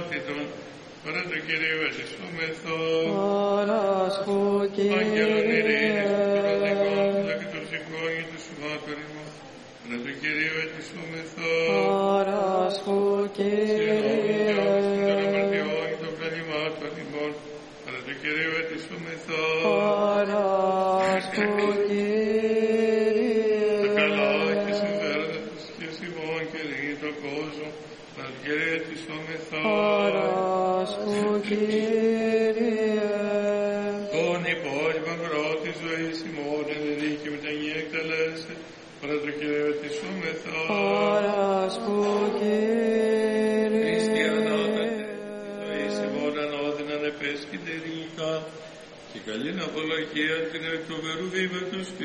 ανότητων, παρά το Κυρίου ετισόμεθο. Παράσχου Κύριε. Άγγελον ειρήνης, των προδικών, και των συγγόνιων του σωμάτων ημών, παρά το Κυρίου ετισόμεθο. Παράσχου Κύριε. Των αμαρτιών και των πλανημάτων ημών, παρά το Κυρίου ετισόμεθο. Παράσχου Κύριε. Τα καλά και συμφέροντα της σχέσης ημών και ειρήνη τον κόσμο, παρά το Κυρίου ετισόμεθο. Παράσχου Κύριε. Τον υπόλοιπον πρώτης ζωής ημών εν δίκη μεταγγεία εκτελέσε, παρά το Κύριο ετισόμεθα. Παράσχου Κύριε. Χριστιανάτα της ζωής ημών ανώδυναν επέσχυνται ειρηνικά και καλήν απολογία την εκ του βερού βήματος